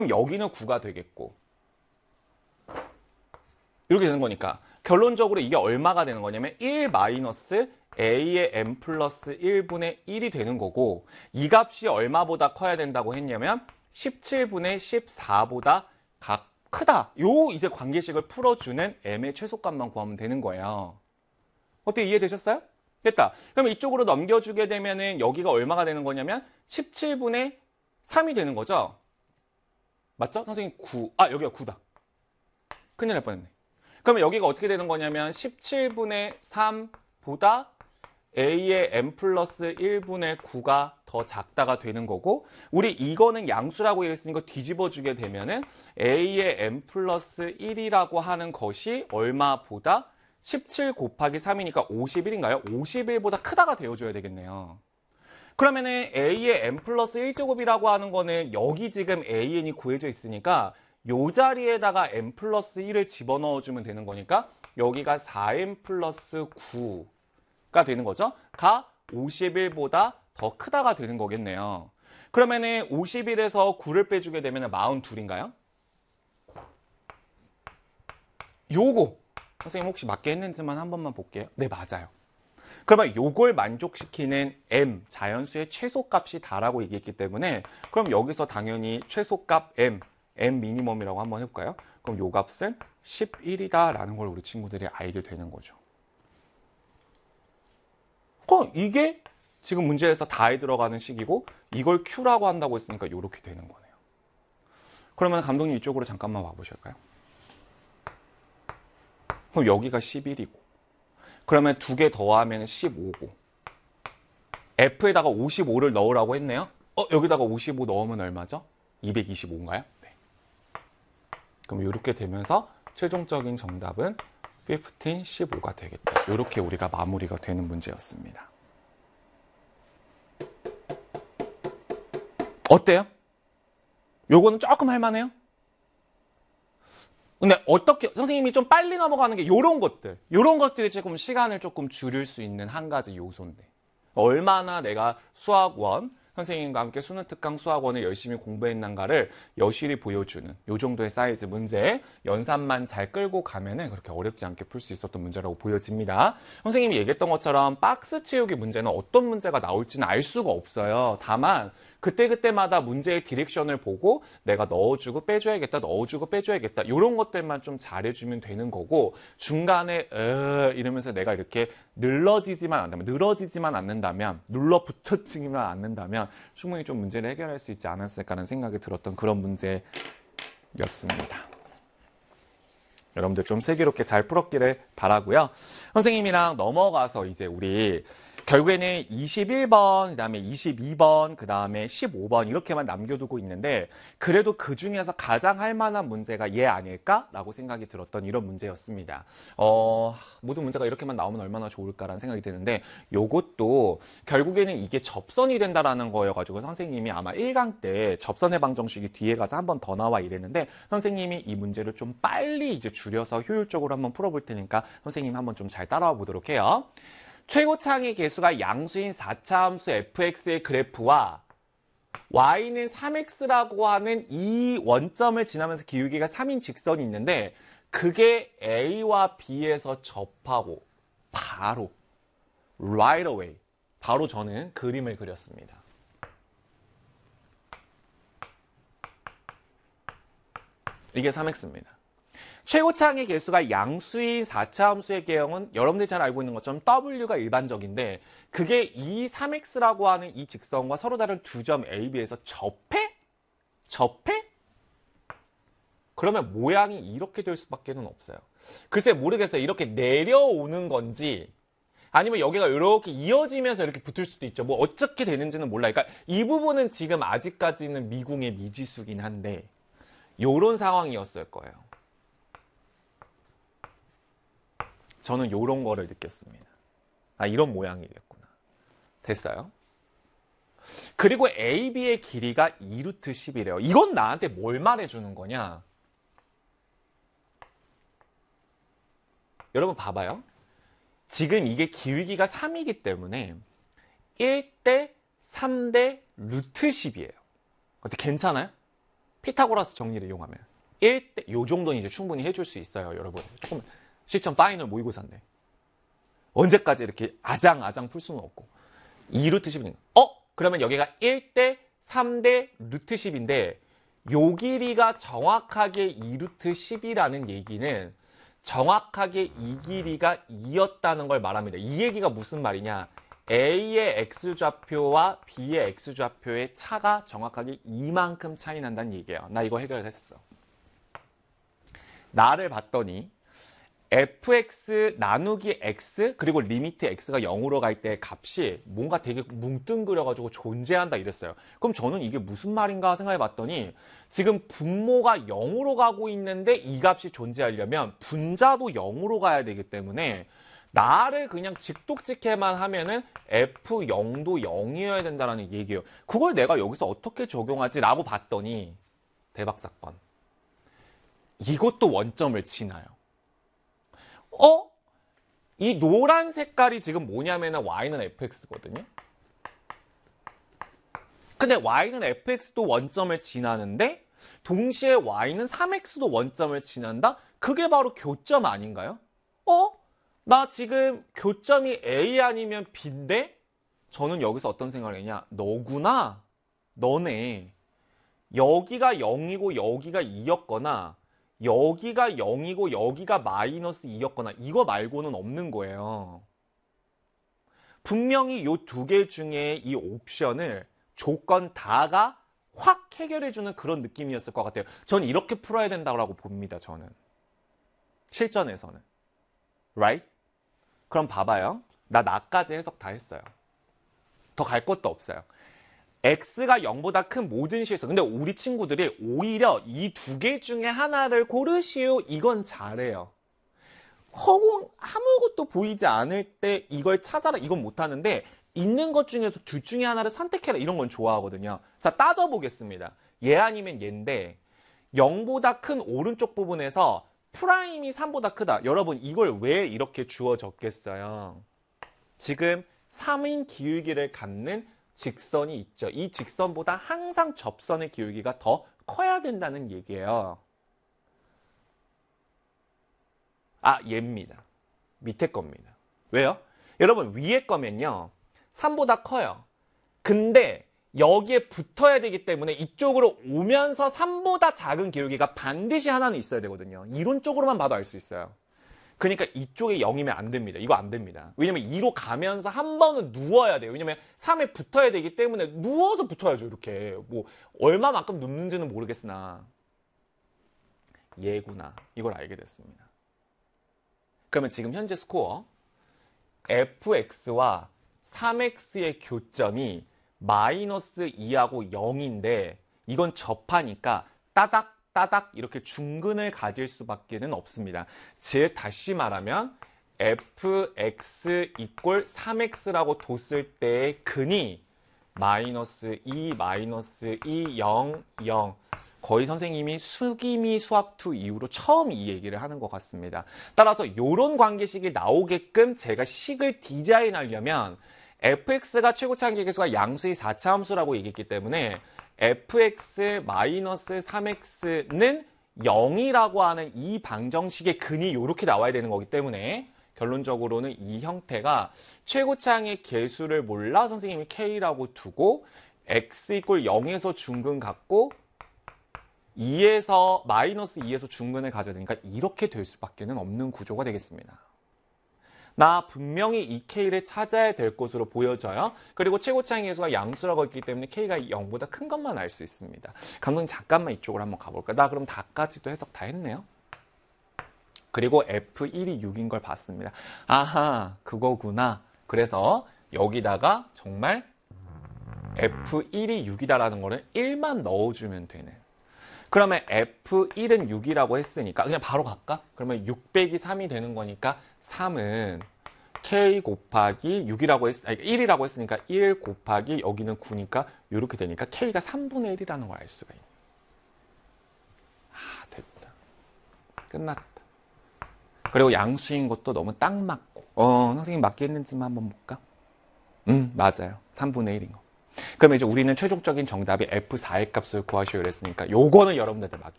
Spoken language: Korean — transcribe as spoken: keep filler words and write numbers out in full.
여기는 구가 되겠고 이렇게 되는 거니까 결론적으로 이게 얼마가 되는 거냐면 일 마이너스 a의 m 플러스 일분의 일이 되는 거고 이 값이 얼마보다 커야 된다고 했냐면 십칠분의 십사보다 각 크다. 요 이제 관계식을 풀어주는 m의 최소값만 구하면 되는 거예요. 어떻게 이해되셨어요? 됐다. 그럼 이쪽으로 넘겨주게 되면은 여기가 얼마가 되는 거냐면 십칠분의 삼이 되는 거죠? 맞죠? 선생님 구. 아, 여기가 구다. 큰일 날 뻔했네. 그러면 여기가 어떻게 되는 거냐면 십칠분의 삼보다 a의 m 플러스 일분의 구가 더 작다가 되는 거고 우리 이거는 양수라고 했으니까 뒤집어주게 되면은 a의 m 플러스 일이라고 하는 것이 얼마보다 십칠 곱하기 삼이니까 오십일인가요? 오십일보다 크다가 되어줘야 되겠네요. 그러면은 a의 m 플러스 일 제곱이라고 하는 거는 여기 지금 an이 구해져 있으니까 요 자리에다가 m 플러스 일을 집어넣어주면 되는 거니까 여기가 사 엠 플러스 구가 되는 거죠. 가 오십일보다 더 크다가 되는 거겠네요. 그러면은 오십일에서 구를 빼주게 되면 사십이인가요? 요거 선생님 혹시 맞게 했는지만 한 번만 볼게요. 네, 맞아요. 그러면 요걸 만족시키는 m, 자연수의 최소값이 다라고 얘기했기 때문에 그럼 여기서 당연히 최소값 m, m 미니멈이라고 한번 해볼까요? 그럼 요 값은 십일이다 라는 걸 우리 친구들이 알게 되는 거죠. 그럼 이게 지금 문제에서 다에 들어가는 식이고 이걸 Q라고 한다고 했으니까 이렇게 되는 거네요. 그러면 감독님 이쪽으로 잠깐만 와보실까요? 그럼 여기가 십일이고 그러면 두 개 더하면 십오고 F에다가 오십오를 넣으라고 했네요. 어, 여기다가 오십오 넣으면 얼마죠? 이백이십오인가요? 네. 그럼 이렇게 되면서 최종적인 정답은 십오, 십오가 되겠다. 이렇게 우리가 마무리가 되는 문제였습니다. 어때요? 요거는 조금 할만해요? 근데 어떻게 선생님이 좀 빨리 넘어가는 게 요런 것들 요런 것들이 조금 시간을 조금 줄일 수 있는 한 가지 요소인데 얼마나 내가 수학원 선생님과 함께 수능 특강 수학원을 열심히 공부했는가를 여실히 보여주는 요 정도의 사이즈 문제 연산만 잘 끌고 가면은 그렇게 어렵지 않게 풀 수 있었던 문제라고 보여집니다. 선생님이 얘기했던 것처럼 박스 채우기 문제는 어떤 문제가 나올지는 알 수가 없어요. 다만 그때그때마다 문제의 디렉션을 보고 내가 넣어주고 빼줘야겠다, 넣어주고 빼줘야겠다 이런 것들만 좀 잘해주면 되는 거고 중간에 으 이러면서 내가 이렇게 늘러지지만 않는다면, 늘어지지만 않는다면, 눌러붙어지기만 않는다면 충분히 좀 문제를 해결할 수 있지 않았을까라는 생각이 들었던 그런 문제였습니다. 여러분들 좀 슬기롭게 잘 풀었기를 바라고요. 선생님이랑 넘어가서 이제 우리 결국에는 이십일 번, 그 다음에 이십이 번, 그 다음에 십오 번 이렇게만 남겨두고 있는데 그래도 그 중에서 가장 할 만한 문제가 얘 아닐까라고 생각이 들었던 이런 문제였습니다. 어, 모든 문제가 이렇게만 나오면 얼마나 좋을까라는 생각이 드는데 요것도 결국에는 이게 접선이 된다라는 거여가지고 선생님이 아마 일 강 때 접선 해방 정식이 뒤에 가서 한 번 더 나와 이랬는데 선생님이 이 문제를 좀 빨리 이제 줄여서 효율적으로 한번 풀어볼 테니까 선생님 한번 좀 잘 따라와 보도록 해요. 최고차항의 개수가 양수인 사 차 함수 fx의 그래프와 y는 삼 엑스라고 하는 이 원점을 지나면서 기울기가 삼인 직선이 있는데 그게 a와 b에서 접하고 바로 right away 바로 저는 그림을 그렸습니다. 이게 삼 엑스입니다. 최고차항의 개수가 양수인 사 차 함수의 개형은 여러분들이 잘 알고 있는 것처럼 w가 일반적인데 그게 이 삼 엑스라고 하는 이 직선과 서로 다른 두 점 A, B에서 접해? 접해? 그러면 모양이 이렇게 될 수밖에 없어요. 글쎄 모르겠어요. 이렇게 내려오는 건지 아니면 여기가 이렇게 이어지면서 이렇게 붙을 수도 있죠. 뭐 어떻게 되는지는 몰라요. 그러니까 이 부분은 지금 아직까지는 미궁의 미지수긴 한데 요런 상황이었을 거예요. 저는 요런 거를 느꼈습니다. 아, 이런 모양이겠구나. 됐어요? 그리고 에이 비의 길이가 이 루트 십이래요. 이건 나한테 뭘 말해주는 거냐? 여러분 봐봐요. 지금 이게 기울기가 삼이기 때문에 일 대 삼 대 루트 십이에요. 어때 괜찮아요? 피타고라스 정리를 이용하면 일 대, 요 정도는 이제 충분히 해줄 수 있어요, 여러분. 조금 실전 파이널 모의고사인데. 언제까지 이렇게 아장아장 풀 수는 없고. 이 루트 십인. 어? 그러면 여기가 일 대 삼 대 루트 십인데 요 길이가 정확하게 이 루트 십이라는 얘기는 정확하게 이 길이가 이였다는 걸 말합니다. 이 얘기가 무슨 말이냐? A의 X좌표와 B의 X좌표의 차가 정확하게 이만큼 차이 난다는 얘기예요. 나 이거 해결했어. 나를 봤더니 에프엑스 나누기 X 그리고 리미트 X가 영으로 갈 때 값이 뭔가 되게 뭉뚱그려가지고 존재한다 이랬어요. 그럼 저는 이게 무슨 말인가 생각해 봤더니 지금 분모가 영으로 가고 있는데 이 값이 존재하려면 분자도 영으로 가야 되기 때문에 나를 그냥 직독직해만 하면은 에프 영도 영이어야 된다는 얘기예요. 그걸 내가 여기서 어떻게 적용하지? 라고 봤더니 대박 사건. 이것도 원점을 지나요. 어? 이 노란 색깔이 지금 뭐냐면은 y는 fx거든요. 근데 y는 fx도 원점을 지나는데 동시에 y는 삼 엑스도 원점을 지난다? 그게 바로 교점 아닌가요? 어? 나 지금 교점이 A 아니면 B인데? 저는 여기서 어떤 생각을 했냐? 너구나? 너네. 여기가 영이고 여기가 이였거나 여기가 영이고 여기가 마이너스 이였거나 이거 말고는 없는 거예요. 분명히 이 두 개 중에 이 옵션을 조건 다가 확 해결해주는 그런 느낌이었을 것 같아요. 전 이렇게 풀어야 된다고 봅니다. 저는. 실전에서는. Right? 그럼 봐봐요. 나 나까지 해석 다 했어요. 더 갈 것도 없어요. X가 영보다 큰 모든 실수. 근데 우리 친구들이 오히려 이 두 개 중에 하나를 고르시오. 이건 잘해요. 허공 아무것도 보이지 않을 때 이걸 찾아라. 이건 못하는데 있는 것 중에서 둘 중에 하나를 선택해라. 이런 건 좋아하거든요. 자, 따져보겠습니다. 얘 아니면 얘인데 영보다 큰 오른쪽 부분에서 프라임이 삼보다 크다. 여러분 이걸 왜 이렇게 주어 적겠어요? 지금 삼인 기울기를 갖는 직선이 있죠. 이 직선보다 항상 접선의 기울기가 더 커야 된다는 얘기예요. 아, 얘입니다. 밑에 겁니다. 왜요? 여러분 위에 거면요. 삼보다 커요. 근데 여기에 붙어야 되기 때문에 이쪽으로 오면서 삼보다 작은 기울기가 반드시 하나는 있어야 되거든요. 이론적으로만 봐도 알 수 있어요. 그러니까 이쪽에 영이면 안 됩니다. 이거 안 됩니다. 왜냐면 이로 가면서 한 번은 누워야 돼요. 왜냐면 삼에 붙어야 되기 때문에 누워서 붙어야죠. 이렇게. 뭐 얼마만큼 눕는지는 모르겠으나 얘구나. 이걸 알게 됐습니다. 그러면 지금 현재 스코어 에프엑스와 삼 엑스의 교점이 마이너스 이하고 영인데 이건 접하니까 따닥 따닥 이렇게 중근을 가질 수밖에는 없습니다. 즉 다시 말하면 에프엑스 이꼴 삼 엑스라고 뒀을 때의 근이 마이너스 이, 마이너스 이, 영, 영. 거의 선생님이 수기미 수학투 이후로 처음 이 얘기를 하는 것 같습니다. 따라서 이런 관계식이 나오게끔 제가 식을 디자인하려면 에프엑스가 최고차항 계수가 양수의 사 차 함수라고 얘기했기 때문에 에프엑스 마이너스 삼 엑스는 영이라고 하는 이 방정식의 근이 이렇게 나와야 되는 거기 때문에 결론적으로는 이 형태가 최고차항의 계수를 몰라 선생님이 K라고 두고 x 이꼴 영에서 중근 갖고 이에서 마이너스 이에서 중근을 가져야 되니까 이렇게 될 수밖에 없는 구조가 되겠습니다. 나 분명히 이 K를 찾아야 될 것으로 보여져요. 그리고 최고차항 계수가 양수라고 했기 때문에 K가 영보다 큰 것만 알 수 있습니다. 감독님 잠깐만 이쪽으로 한번 가볼까요? 나 그럼 다까지도 해석 다 했네요. 그리고 에프 일이 육인 걸 봤습니다. 아하, 그거구나. 그래서 여기다가 정말 에프 일이 육이다라는 거를 일만 넣어주면 되는. 그러면 에프 일은 육이라고 했으니까 그냥 바로 갈까? 그러면 육 빼기 삼이 되는 거니까 삼은 K 곱하기 육이라고 했, 아니 일이라고 했으니까 일 곱하기 여기는 구니까 이렇게 되니까 K가 삼분의 일이라는 걸 알 수가 있네. 아, 됐다. 끝났다. 그리고 양수인 것도 너무 딱 맞고 어, 선생님 맞게 했는지만 한번 볼까? 음, 맞아요. 삼분의 일인 거. 그러면 이제 우리는 최종적인 정답이 에프 사의 값을 구하시오 이랬으니까 요거는 여러분들 막이